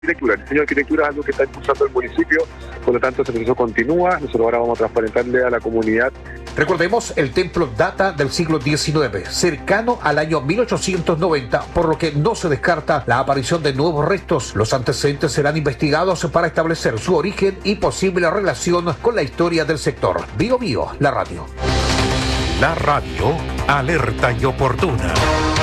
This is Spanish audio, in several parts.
arquitectura. El diseño de arquitectura es algo que está impulsando el municipio, por lo tanto ese proceso continúa. Nosotros ahora vamos a transparentarle a la comunidad. Recordemos, el templo data del siglo XIX, cercano al año 1890, por lo que no se descarta la aparición de nuevos restos. Los antecedentes serán investigados para establecer su origen y posible relación con la historia del sector. Bio Bio, la radio. La radio, alerta y oportuna.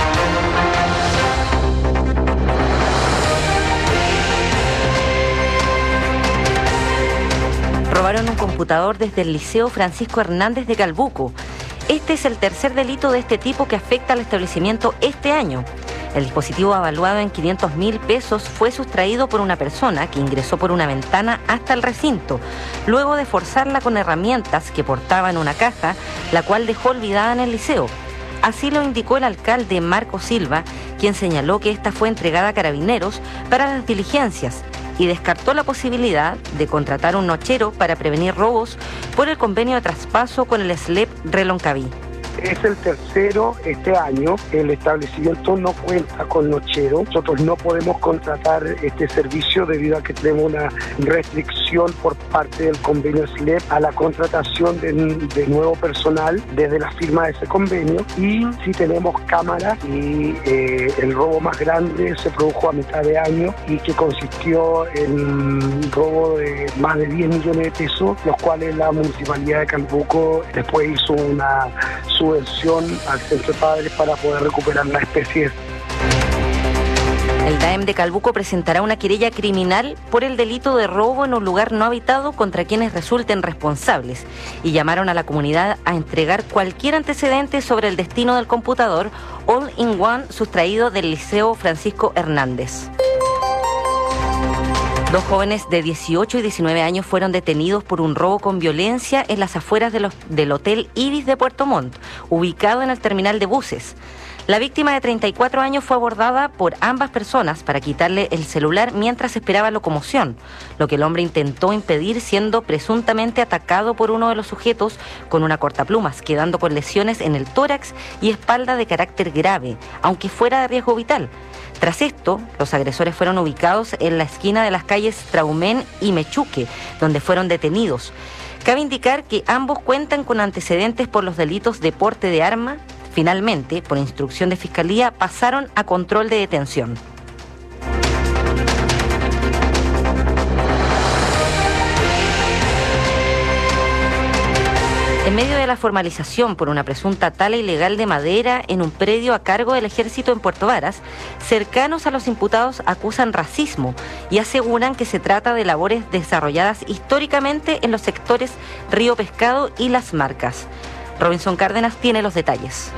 Robaron un computador desde el Liceo Francisco Hernández de Calbuco. Este es el tercer delito de este tipo que afecta al establecimiento este año. El dispositivo, evaluado en 500.000 pesos, fue sustraído por una persona que ingresó por una ventana hasta el recinto, luego de forzarla con herramientas que portaba en una caja, la cual dejó olvidada en el liceo. Así lo indicó el alcalde Marco Silva, quien señaló que esta fue entregada a Carabineros para las diligencias y descartó la posibilidad de contratar un nochero para prevenir robos por el convenio de traspaso con el SLEP Reloncaví. Es el tercero este año. El establecimiento no cuenta con nochero. Nosotros no podemos contratar este servicio debido a que tenemos una restricción por parte del convenio SLEP a la contratación de nuevo personal desde la firma de ese convenio. Y sí tenemos cámaras y el robo más grande se produjo a mitad de año y que consistió en robo de más de 10 millones de pesos, los cuales la Municipalidad de Calbuco después hizo una subvención al Centro de Padres para poder recuperar la especie. El DAEM de Calbuco presentará una querella criminal por el delito de robo en un lugar no habitado contra quienes resulten responsables y llamaron a la comunidad a entregar cualquier antecedente sobre el destino del computador All-in-One sustraído del Liceo Francisco Hernández. Dos jóvenes de 18 y 19 años fueron detenidos por un robo con violencia en las afueras del Hotel Ibis de Puerto Montt, ubicado en el terminal de buses. La víctima de 34 años fue abordada por ambas personas para quitarle el celular mientras esperaba locomoción, lo que el hombre intentó impedir siendo presuntamente atacado por uno de los sujetos con una cortaplumas, quedando con lesiones en el tórax y espalda de carácter grave, aunque fuera de riesgo vital. Tras esto, los agresores fueron ubicados en la esquina de las calles Traumén y Mechuque, donde fueron detenidos. Cabe indicar que ambos cuentan con antecedentes por los delitos de porte de arma. Finalmente, por instrucción de Fiscalía, pasaron a control de detención. En medio de la formalización por una presunta tala ilegal de madera en un predio a cargo del Ejército en Puerto Varas, cercanos a los imputados acusan racismo y aseguran que se trata de labores desarrolladas históricamente en los sectores Río Pescado y Las Marcas. Robinson Cárdenas tiene los detalles.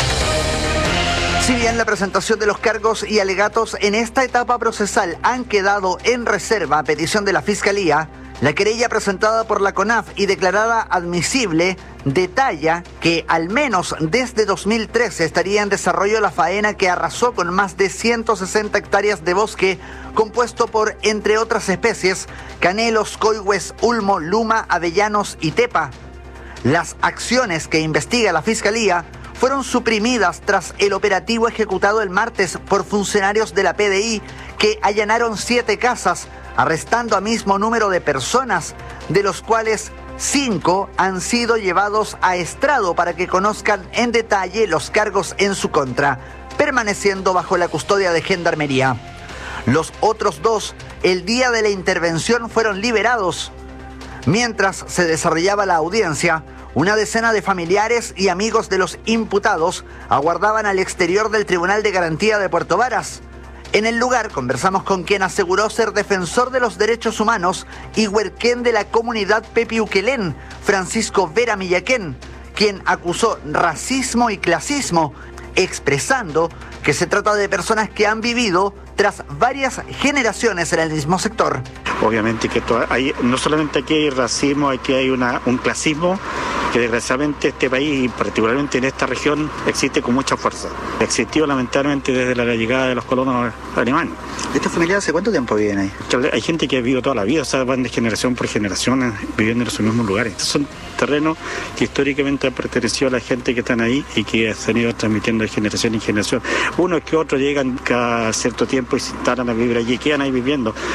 Si bien la presentación de los cargos y alegatos en esta etapa procesal han quedado en reserva a petición de la Fiscalía, la querella presentada por la CONAF y declarada admisible detalla que al menos desde 2013 estaría en desarrollo la faena que arrasó con más de 160 hectáreas de bosque compuesto por, entre otras especies, canelos, coigües, ulmo, luma, avellanos y tepa. Las acciones que investiga la Fiscalía fueron suprimidas tras el operativo ejecutado el martes por funcionarios de la PDI que allanaron 7 casas, arrestando a mismo número de personas, de los cuales 5 han sido llevados a estrado para que conozcan en detalle los cargos en su contra, permaneciendo bajo la custodia de Gendarmería. Los otros 2, el día de la intervención, fueron liberados. Mientras se desarrollaba la audiencia, una decena de familiares y amigos de los imputados aguardaban al exterior del Tribunal de Garantía de Puerto Varas. En el lugar conversamos con quien aseguró ser defensor de los derechos humanos y huerquén de la comunidad Pepiuquelén, Francisco Vera Millaquén, quien acusó racismo y clasismo, expresando que se trata de personas que han vivido tras varias generaciones en el mismo sector. Obviamente que no solamente aquí hay racismo, aquí hay un clasismo que desgraciadamente este país, y particularmente en esta región, existe con mucha fuerza. Existió lamentablemente desde la llegada de los colonos alemanes. ¿Esta familia hace cuánto tiempo viven ahí? Hay gente que ha vivido toda la vida, o sea, van de generación por generación viviendo en esos mismos lugares. Estos son terrenos que históricamente han pertenecido a la gente que están ahí y que se han ido transmitiendo de generación en generación. Unos que otros llegan cada cierto tiempo y se instalan a vivir allí, quedan ahí viviendo,